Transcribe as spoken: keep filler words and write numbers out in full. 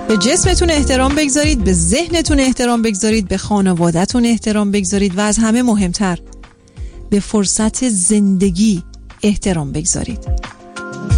به جسمتون احترام بگذارید، به ذهنتون احترام بگذارید، به خانواده‌تون احترام بگذارید و از همه مهمتر به فرصت زندگی احترام بگذارید.